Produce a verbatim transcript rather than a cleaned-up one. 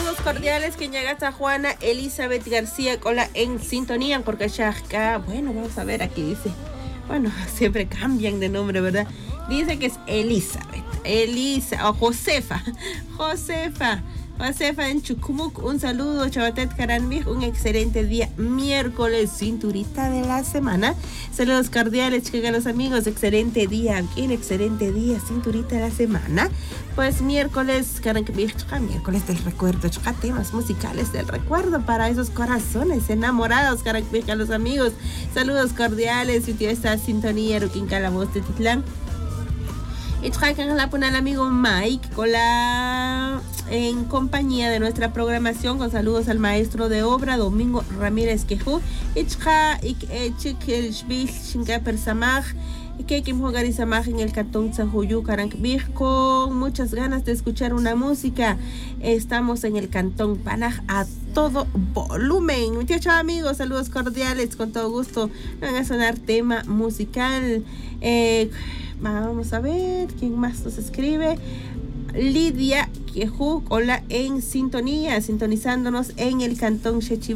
Saludos cordiales que llega hasta Juana Elizabeth García con la en sintonía porque ya acá, bueno, vamos a ver, aquí dice, bueno, siempre cambian de nombre, ¿verdad? Dice que es Elizabeth, Elisa o Josefa, Josefa, Josefa en Chucumuc. Un saludo, Chavatet Caranmij, un excelente día, miércoles, cinturita de la semana. Saludos cordiales, chicas, los amigos, excelente día, bien, excelente día, cinturita de la semana. Pues miércoles, miércoles del recuerdo, chica, temas musicales del recuerdo para esos corazones enamorados, a los amigos. Saludos cordiales, y tío, esta sintonía, Ruquín Calabos de Titlán. Y traigan la al amigo Mike con la en compañía de nuestra programación, con saludos al maestro de obra Domingo Ramírez Quejú. Y tra y chik el shbil chinga persamaj y que kim hogarizamaj en el cantón Sanjuyú Carancbij, con muchas ganas de escuchar una música. Estamos en el cantón Panaj a todo volumen. Muchachos amigos, saludos cordiales, con todo gusto van a sonar tema musical. Eh, Vamos a ver quién más nos escribe. Lidia Quejú, hola, en sintonía, sintonizándonos en el cantón Chechi.